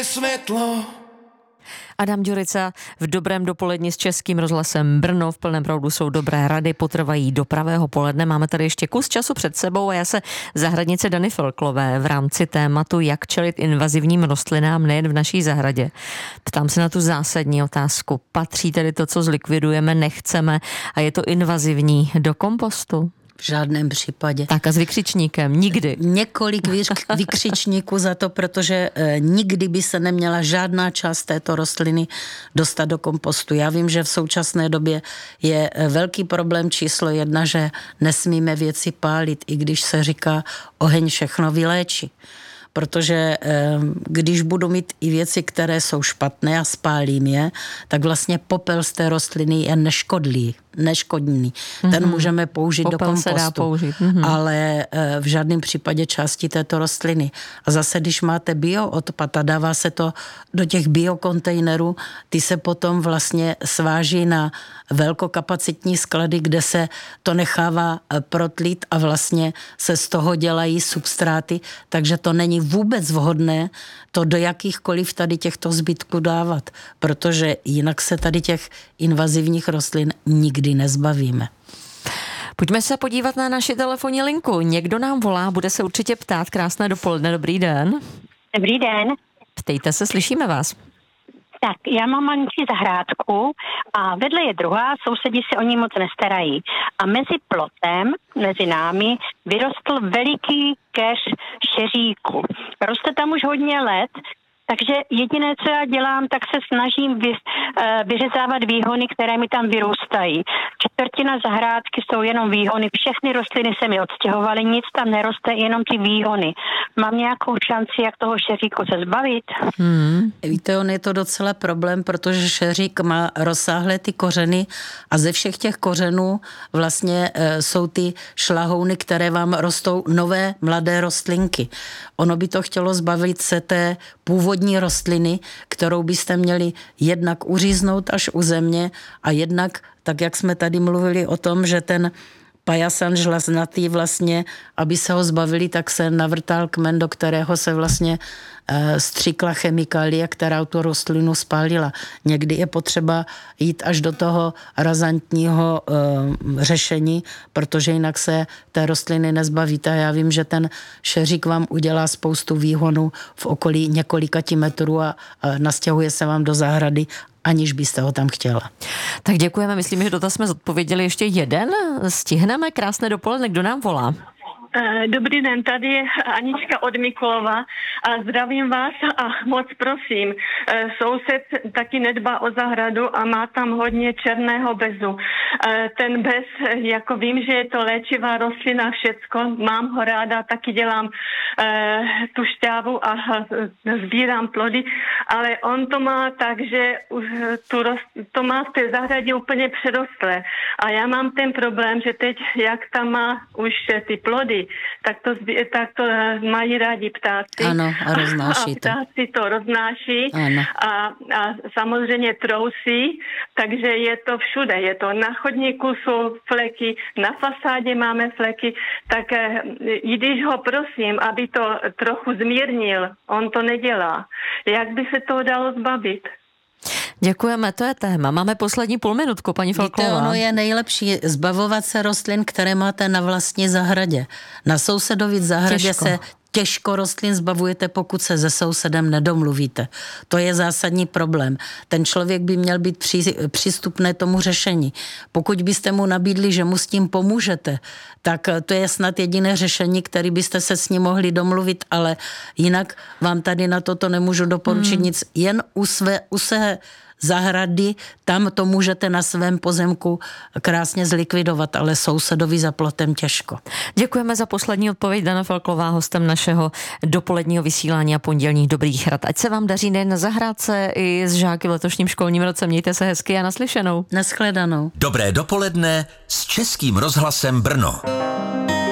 světlo. Adam Ďurica v Dobrém dopoledni s Českým rozhlasem Brno. V plném proudu jsou dobré rady, potrvají do pravého poledne. Máme tady ještě kus času před sebou a já se zahradnice Dany Felklové v rámci tématu jak čelit invazivním rostlinám nejen v naší zahradě. Ptám se na tu zásadní otázku. Patří tedy to, co zlikvidujeme, nechceme a je to invazivní, do kompostu? V žádném případě. Tak a s vykřičníkem, nikdy. Několik vykřičníků za to, protože nikdy by se neměla žádná část této rostliny dostat do kompostu. Já vím, že v současné době je velký problém číslo 1, že nesmíme věci pálit, i když se říká oheň všechno vyléčí. Protože když budu mít i věci, které jsou špatné a spálím je, tak vlastně popel z té rostliny je neškodný. Ten můžeme použít popel do kompostu, se dá použít. Ale v žádném případě části této rostliny. A zase, když máte bioodpad a dává se to do těch biokontejnerů, ty se potom vlastně sváží na velkokapacitní sklady, kde se to nechává protlít a vlastně se z toho dělají substráty, takže to není vůbec vhodné to do jakýchkoliv tady těchto zbytků dávat, protože jinak se tady těch invazivních rostlin nikdy nezbavíme. Pojďme se podívat na naši telefonní linku. Někdo nám volá, bude se určitě ptát. Krásné dopoledne, dobrý den. Dobrý den. Ptejte se, slyšíme vás. Tak, já mám malinkou zahrádku a vedle je druhá, sousedi se o ní moc nestarají. A mezi plotem, mezi námi, vyrostl veliký keř šeříku. Roste tam už hodně let, takže jediné, co já dělám, tak se snažím vyřezávat výhony, které mi tam vyrůstají. Čtvrtina zahrádky jsou jenom výhony, všechny rostliny se mi odstěhovaly, nic tam neroste, jenom ty výhony. Mám nějakou šanci, jak toho šeříku se zbavit? Víte, on je to docela problém, protože šeřík má rozsáhlé ty kořeny a ze všech těch kořenů vlastně jsou ty šlahouny, které vám rostou nové mladé rostlinky. Ono by to chtělo zbavit se té původní rostliny, kterou byste měli jednak uříznout až u země a jednak, tak jak jsme tady mluvili o tom, že ten pajasan žlaznatý vlastně, aby se ho zbavili, tak se navrtal kmen, do kterého se vlastně stříkla chemikálie, která tu rostlinu spálila. Někdy je potřeba jít až do toho razantního řešení, protože jinak se té rostliny nezbavíte. Já vím, že ten šeřík vám udělá spoustu výhonů v okolí několika metrů a nastěhuje se vám do zahrady, aniž byste ho tam chtěla. Tak děkujeme, myslím, že dotaz jsme zodpověděli ještě jeden. Stihneme, krásné dopoledne, kdo nám volá? Dobrý den, tady je Anička od Mikulova a zdravím vás a moc prosím, soused taky nedbá o zahradu a má tam hodně černého bezu. Ten bez, jako vím, že je to léčivá rostlina, všecko, mám ho ráda, taky dělám tu šťávu a sbírám plody, ale on to má tak, že to má v té zahradě úplně přerostlé. A já mám ten problém, že teď, jak tam má už ty plody, tak to mají rádi ptáci. Ano, a roznáší to. A ptáci to roznáší a samozřejmě trousí, takže je to všude. Je to na chodníku jsou fleky, na fasádě máme fleky, tak i když ho prosím, aby to trochu zmírnil, on to nedělá. Jak by se toho dalo zbavit? Děkujeme, to je téma. Máme poslední půlminutku, paní Felklová. Víte, ono je nejlepší zbavovat se rostlin, které máte na vlastní zahradě. Na sousedově zahradě se těžko rostlin zbavujete, pokud se se sousedem nedomluvíte. To je zásadní problém. Ten člověk by měl být přístupný tomu řešení. Pokud byste mu nabídli, že mu s tím pomůžete, tak to je snad jediné řešení, které byste se s ním mohli domluvit, ale jinak vám tady na toto nemůžu doporučit nic. Jen u své zahrady, tam to můžete na svém pozemku krásně zlikvidovat, ale sousedovi za plotem těžko. Děkujeme za poslední odpověď. Dana Felklová, hostem našeho dopoledního vysílání a pondělních dobrých rad. Ať se vám daří nejen na zahrádce i s žáky v letošním školním roce. Mějte se hezky a naslyšenou. Nashledanou. Dobré dopoledne s Českým rozhlasem Brno.